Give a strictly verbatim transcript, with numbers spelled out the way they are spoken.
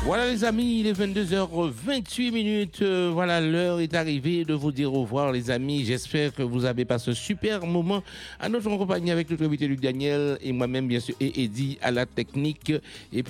Voilà les amis, il est vingt-deux heures vingt-huit minutes. Euh, voilà, l'heure est arrivée de vous dire au revoir les amis. J'espère que vous avez passé un super moment à notre compagnie avec notre invité Luc Daniel et moi-même bien sûr et Eddie à la technique. Et